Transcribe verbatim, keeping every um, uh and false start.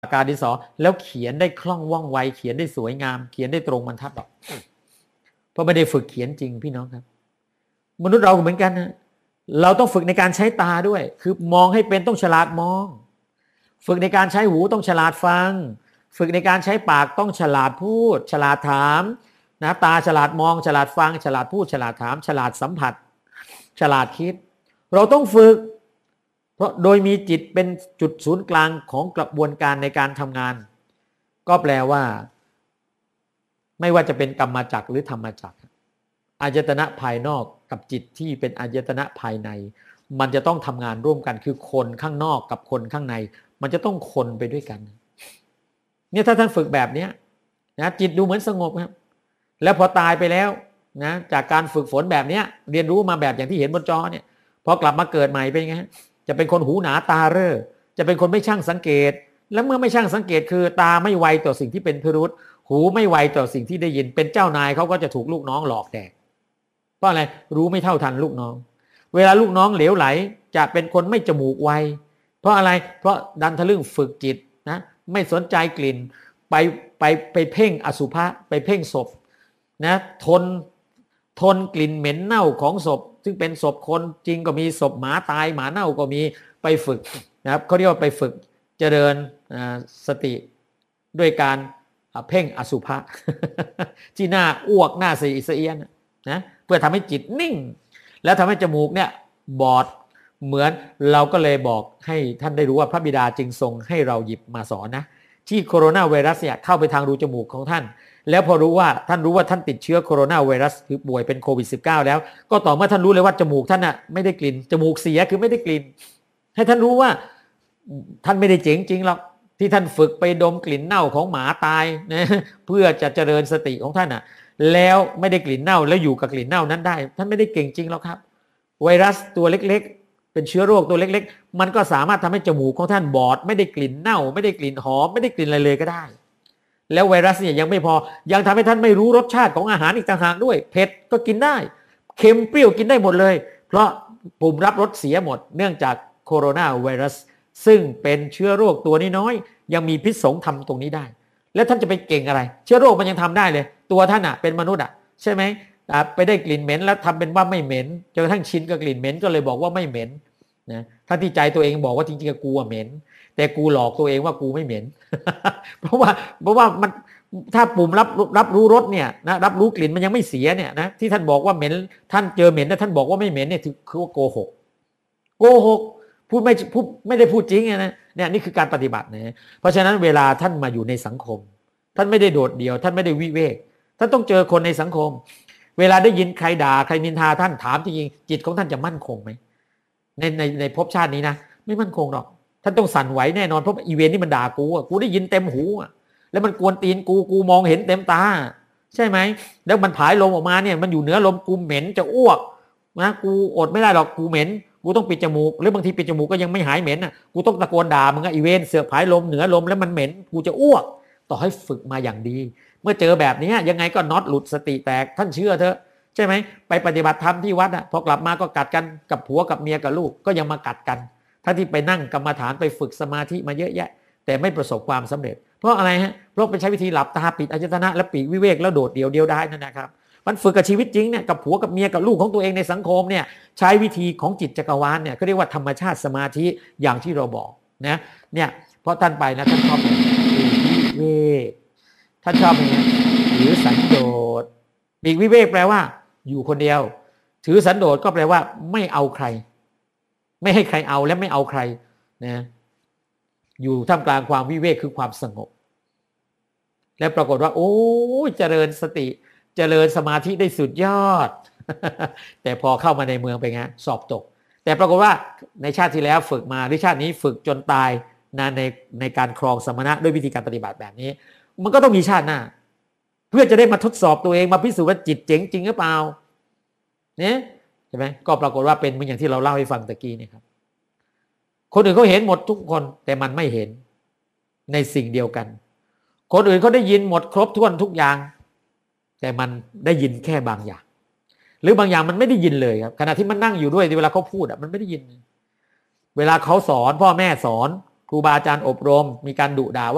ปากกาดินสอแล้วเขียนได้คล่องว่องไวเขียนได้สวยงามเขียนได้ตรงบรรทัดหรอกเพราะไม่ได้ฝึกเขียนจริงพี่น้องครับมนุษย์เราเหมือนกันนะเราต้องฝึกในการใช้ตาด้วยคือมองให้เป็นต้องฉลาดมองฝึกในการใช้หูต้องฉลาดฟังฝึกในการใช้ปากต้องฉลาดพูดฉลาดถามนะตาฉลาดมองฉลาดฟังฉลาดพูดฉลาดถามฉลาดสัมผัสฉลาดคิดเราต้องฝึกเพราะโดยมีจิตเป็นจุดศูนย์กลางของกระบวนการในการทำงานก็แปลว่าไม่ว่าจะเป็นกรรมจักรหรือธรรมจักรอายตนะภายนอกกับจิตที่เป็นอายตนะภายในมันจะต้องทำงานร่วมกันคือคนข้างนอกกับคนข้างในมันจะต้องคนไปด้วยกันเนี่ยถ้าท่านฝึกแบบนี้นะจิตดูเหมือนสงบครับแล้วพอตายไปแล้วนะจากการฝึกฝนแบบนี้เรียนรู้มาแบบอย่างที่เห็นบนจอเนี่ยพอกลับมาเกิดใหม่เป็นไงจะเป็นคนหูหนาตาเร่อจะเป็นคนไม่ช่างสังเกตและเมื่อไม่ช่างสังเกตคือตาไม่ไวต่อสิ่งที่เป็นพิรุธหูไม่ไวต่อสิ่งที่ได้ยินเป็นเจ้านายเขาก็จะถูกลูกน้องหลอกแดกเพราะอะไรรู้ไม่เท่าทันลูกน้องเวลาลูกน้องเหลวไหลจะเป็นคนไม่จมูกไวเพราะอะไรเพราะดันทะลึ่งฝึกจิตนะไม่สนใจกลิ่นไปไปไปเพ่งอสุภะไปเพ่งศพนะทนทนกลิ่นเหม็นเน่าของศพซึ่งเป็นศพคนจริงก็มีศพหมาตายหมาเน่าก็มีไปฝึกนะครับเขาเรียกว่าไปฝึกเจริญสติด้วยการเพ่งอสุภะที่หน้าอ้วกหน้าสีเสียนนะเพื่อทำให้จิตนิ่งแล้วทำให้จมูกเนี่ยบอดเหมือนเราก็เลยบอกให้ท่านได้รู้ว่าพระบิดาจึงทรงให้เราหยิบมาสอนนะที่โคโรนาไวรัสเนี่ยเข้าไปทางรูจมูกของท่านแล้วพอรู้ว่าท่านรู้ว่าท่านติดเชื้อโคโรนาไวรัสคือป่วยเป็นโควิด สิบเก้า แล้วก็ต่อเมื่อท่านรู้เลยว่าจมูกท่านน่ะไม่ได้กลิ่นจมูกเสียคือไม่ได้กลิ่นให้ท่านรู้ว่าท่านไม่ได้เจ๋งจริงหรอกที่ท่านฝึกไปดมกลิ่นเน่าของหมาตายนะเพื่อจะเจริญสติของท่านน่ะแล้วไม่ได้กลิ่นเน่าแล้วอยู่กับกลิ่นเน่านั้นได้ท่านไม่ได้เก่งจริงหรอกครับไวรัสตัวเล็กๆเป็นเชื้อโรคตัวเล็กๆมันก็สามารถทำให้จมูกของท่านบอดไม่ได้กลิ่นเน่าไม่ได้กลิ่นหอมไม่ได้กลิ่นอะไรเลยก็ได้แล้วไวรัสเนี่ยยังไม่พอยังทำให้ท่านไม่รู้รสชาติของอาหารอีกต่างหากด้วยเผ็ดก็กินได้เค็มเปรี้ยวกินได้หมดเลยเพราะปุ่มรับรสเสียหมดเนื่องจากโคโรนาไวรัสซึ่งเป็นเชื้อโรคตัวน้อยๆยังมีพิษสงทำตรงนี้ได้แล้วท่านจะไปเก่งอะไรเชื้อโรคมันยังทำได้เลยตัวท่านอ่ะเป็นมนุษย์อ่ะใช่ไหมไปได้กลิ่นเหม็นแล้วทำเป็นว่าไม่เหม็นจนกระทั่งชินกับกลิ่นเหม็นก็เลยบอกว่าไม่เหม็นนะท่านที่ใจตัวเองบอกว่าจริงๆกูเหม็นแต่กูหลอกตัวเองว่ากูไม่เหม็น เพราะว่าเพราะว่ามันถ้าปุ่มรับรับรู้รสเนี่ยนะรับรู้กลิ่นมันยังไม่เสียเนี่ยนะที่ท่านบอกว่าเหม็นท่านเจอเหม็นแล้วท่านบอกว่าไม่เหม็นเนี่ยคือว่าโกหกโกหกพูดไม่พูดไม่ได้พูดจริงนะเนี่ยนี่คือการปฏิบัตินะเพราะฉะนั้นเวลาท่านมาอยู่ในสังคมท่านไม่ได้โดดเดี่ยวท่านไม่ได้วิเวกท่านต้องเจอคนในสังคมเวลาได้ยินใครด่าใครนินทาท่านถามจริงๆจิตของท่านจะมั่นคงไหมในในในภพชาตินี้นะไม่มั่นคงหรอกท่านต้องสั่นไหวแน่นอนเพราะอีเวนต์นี่มันด่ากูอ่ะกูได้ยินเต็มหูอ่ะแล้วมันกวนตีนกูกูมองเห็นเต็มตาใช่ไหมแล้วมันผายลมออกมาเนี่ยมันอยู่เหนือลมกูเหม็นจะอ้วกนะกูอดไม่ได้หรอกกูเหม็นกูต้องปิดจมูกหรือบางทีปิดจมูกก็ยังไม่หายเหม็นอ่ะกูต้องตะโกนด่ามึงอะอีเวนต์เสือกผายลมเหนือลมแล้วมันเหม็นกูจะอ้วกต่อให้ฝึกมาอย่างดีเมื่อเจอแบบนี้ยังไงก็น็อตหลุดสติแตกท่านเชื่อเถอะใช่ไหมไปปฏิบัติธรรมที่วัดอ่ะพอกลับมาก็กัดกันกับผัวกับเมียกับลูกก็ยังมากัดกันถ้าที่ไปนั่งกรรมฐานไปฝึกสมาธิมาเยอะแยะแต่ไม่ประสบความสำเร็จเพราะอะไรฮะเพราะไปใช้วิธีหลับตาปิดอายตนะและปีกวิเวกแล้วโดดเดี่ยวเดียวได้นั่นนะครับมันฝึกกับชีวิตจริงเนี่ยกับผัวกับเมียกับลูกของตัวเองในสังคมเนี่ยใช้วิธีของจิตจักรวาลเนี่ยก็เรียกว่าธรรมชาติสมาธิอย่างที่เราบอกนะเนี่ยเพราะท่านไปนะท่านชอบปีกวิเวกท่านชอบอย่างนี้หรือสันโดษปีกวิเวกแปลว่าอยู่คนเดียวถือสันโดษก็แปลว่าไม่เอาใครไม่ให้ใครเอาและไม่เอาใครนะอยู่ท่ามกลางความวิเวกคือความสงบและปรากฏว่าโอ้ยเจริญสติเจริญสมาธิได้สุดยอด แต่พอเข้ามาในเมืองไปไงสอบตกแต่ปรากฏว่าในชาติที่แล้วฝึกมาหรือชาตินี้ฝึกจนตายนะในในการครองสมณะด้วยวิธีการปฏิบัติแบบนี้มันก็ต้องมีชาติหน้าเพื่อจะได้มาทดสอบตัวเองมาพิสูจน์ว่าจิตเจ๋งจริงหรือเปล่าเนี่ยใช่ไหมก็ปรากฏว่าเป็นเหมือนอย่างที่เราเล่าให้ฟังตะกี้นี่ครับคนอื่นเขาเห็นหมดทุกคนแต่มันไม่เห็นในสิ่งเดียวกันคนอื่นเขาได้ยินหมดครบถ้วนทุกอย่างแต่มันได้ยินแค่บางอย่างหรือบางอย่างมันไม่ได้ยินเลยครับขณะที่มันนั่งอยู่ด้วยเวลาเขาพูดอ่ะมันไม่ได้ยินเวลาเขาสอนพ่อแม่สอนครูบาอาจารย์อบรมมีการดุด่าว่า